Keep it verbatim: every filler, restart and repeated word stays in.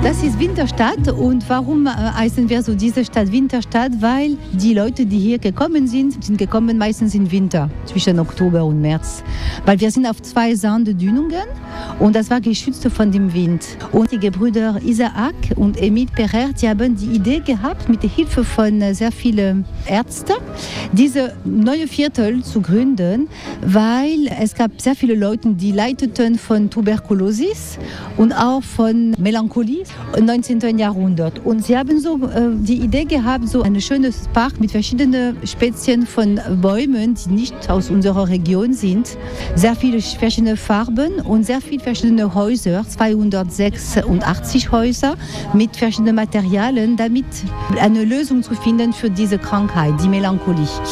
Das ist Winterstadt und warum heißen wir so diese Stadt Winterstadt? Weil die Leute, die hier gekommen sind, sind gekommen meistens im Winter, zwischen Oktober und März. Weil wir sind auf zwei Sanddünungen und das war geschützt von dem Wind. Und die Gebrüder Isaac und Emile Pereire, die haben die Idee gehabt, mit der Hilfe von sehr vielen Ärzten, diese neue Viertel zu gründen, weil es gab sehr viele Leute, die leideten von Tuberkulosis und auch von Melancholie im neunzehnten Jahrhundert. Und sie haben so äh, die Idee gehabt, so ein schönes Park mit verschiedenen Spezien von Bäumen, die nicht aus unserer Region sind. Sehr viele verschiedene Farben und sehr viele verschiedene Häuser, zweihundertsechsundachtzig Häuser mit verschiedenen Materialien, damit eine Lösung zu finden für diese Krankheit, die Melancholie.